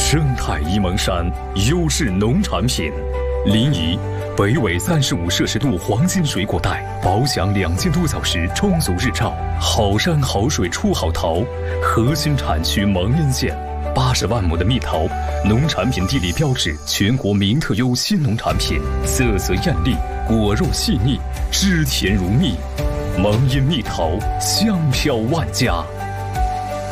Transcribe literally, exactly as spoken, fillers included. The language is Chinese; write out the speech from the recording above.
生态沂蒙山优质农产品，临沂北纬三十五摄氏度黄金水果带，保享两千多小时充足日照，好山好水出好桃。核心产区蒙阴县，八十万亩的蜜桃，农产品地理标志，全国名特优新农产品，色泽艳丽，果肉细腻，汁甜如蜜。蒙阴蜜桃，香飘万家。